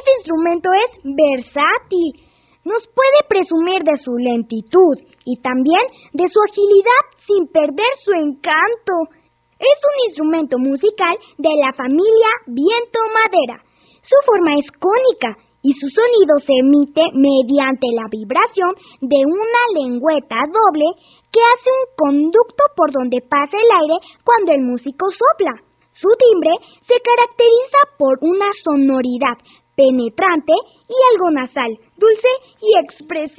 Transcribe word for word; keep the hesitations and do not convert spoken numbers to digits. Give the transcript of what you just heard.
Ese instrumento es versátil. Nos puede presumir de su lentitud y también de su agilidad sin perder su encanto. Es un instrumento musical de la familia viento-madera. Su forma es cónica y su sonido se emite mediante la vibración de una lengüeta doble que hace un conducto por donde pasa el aire cuando el músico sopla. Su timbre se caracteriza por una sonoridad penetrante y algo nasal, dulce y expresiva.